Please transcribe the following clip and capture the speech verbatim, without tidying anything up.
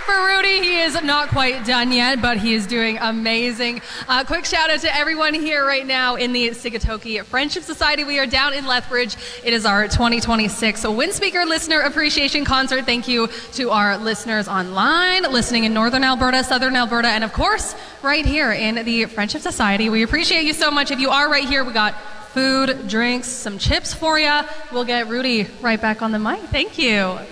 up for Rudy. He is not quite done yet, but he is doing amazing. Uh, quick shout out to everyone here right now in the Sigatoki Friendship Society. We are down in Lethbridge. It is our twenty twenty-six Wind Speaker Listener Appreciation Concert. Thank you to our listeners online, listening in Northern Alberta, Southern Alberta, and of course, right here in the Friendship Society. We appreciate you so much. If you are right here, we got food, drinks, some chips for you. We'll get Rudy right back on the mic. Thank you.